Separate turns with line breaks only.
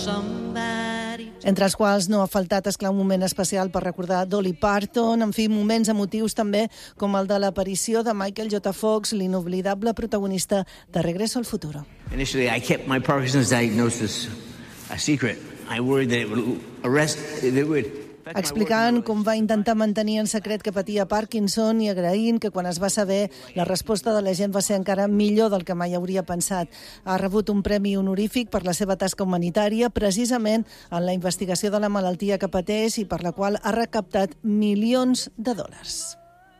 Entre els quals no ha faltat, esclar, un moment especial per recordar Dolly Parton, en fi, moments emotius també, com el de l'aparició de Michael J. Fox, l'inoblidable protagonista de Regreso al Futuro.
Initially, I kept my Parkinson's diagnosis a secret. I worried that it would
explicant com va intentar mantenir en secret que patia Parkinson i agraint que quan es va saber la resposta de la gent va ser encara millor del que mai hauria pensat. Ha rebut un premi honorífic per la seva tasca humanitària, precisament en la investigació de la malaltia que pateix i per la qual ha recaptat milions de dòlars.